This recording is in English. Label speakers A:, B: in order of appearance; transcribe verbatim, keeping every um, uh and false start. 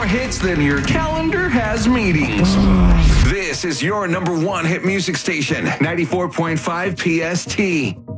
A: more hits than your calendar has meetings. This is your number one hit music station, ninety-four point five P S T.